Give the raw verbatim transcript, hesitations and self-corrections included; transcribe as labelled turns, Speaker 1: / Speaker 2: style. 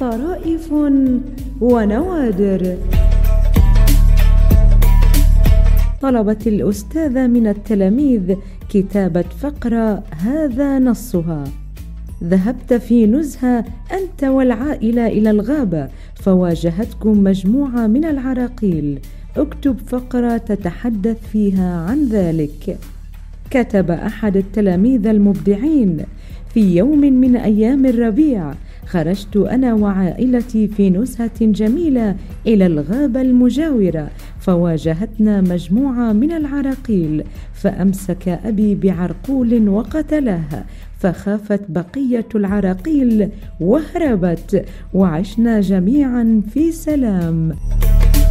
Speaker 1: طرائف ونوادر. طلبت الأستاذة من التلاميذ كتابة فقرة هذا نصها: ذهبت في نزهة أنت والعائلة إلى الغابة فواجهتكم مجموعة من العراقيل، اكتب فقرة تتحدث فيها عن ذلك. كتب أحد التلاميذ المبدعين: في يوم من أيام الربيع خرجت أنا وعائلتي في نزهة جميلة إلى الغابة المجاورة فواجهتنا مجموعة من العراقيل، فأمسك أبي بعرقول وقتله، فخافت بقية العراقيل وهربت، وعشنا جميعا في سلام.